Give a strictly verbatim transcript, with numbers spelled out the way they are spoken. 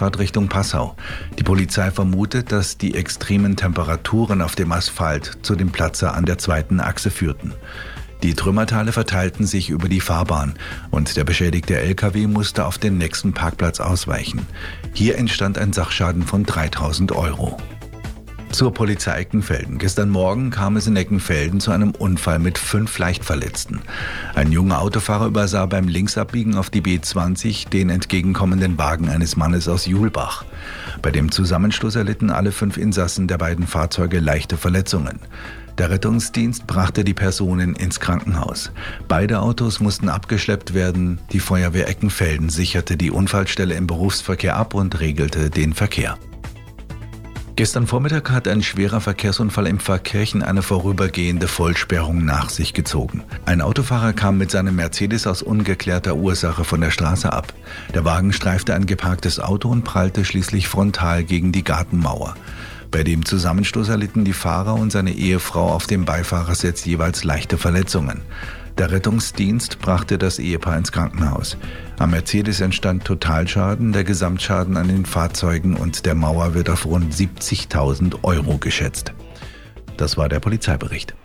Fahrt Richtung Passau. Die Polizei vermutet, dass die extremen Temperaturen auf dem Asphalt zu dem Platzer an der zweiten Achse führten. Die Trümmerteile verteilten sich über die Fahrbahn und der beschädigte L K W musste auf den nächsten Parkplatz ausweichen. Hier entstand ein Sachschaden von dreitausend Euro. Zur Polizei Eckenfelden. Gestern Morgen kam es in Eckenfelden zu einem Unfall mit fünf Leichtverletzten. Ein junger Autofahrer übersah beim Linksabbiegen auf die B zwanzig den entgegenkommenden Wagen eines Mannes aus Julbach. Bei dem Zusammenstoß erlitten alle fünf Insassen der beiden Fahrzeuge leichte Verletzungen. Der Rettungsdienst brachte die Personen ins Krankenhaus. Beide Autos mussten abgeschleppt werden. Die Feuerwehr Eckenfelden sicherte die Unfallstelle im Berufsverkehr ab und regelte den Verkehr. Gestern Vormittag hat ein schwerer Verkehrsunfall in Pfarrkirchen eine vorübergehende Vollsperrung nach sich gezogen. Ein Autofahrer kam mit seinem Mercedes aus ungeklärter Ursache von der Straße ab. Der Wagen streifte ein geparktes Auto und prallte schließlich frontal gegen die Gartenmauer. Bei dem Zusammenstoß erlitten die Fahrer und seine Ehefrau auf dem Beifahrersitz jeweils leichte Verletzungen. Der Rettungsdienst brachte das Ehepaar ins Krankenhaus. Am Mercedes entstand Totalschaden, der Gesamtschaden an den Fahrzeugen und der Mauer wird auf rund siebzigtausend Euro geschätzt. Das war der Polizeibericht.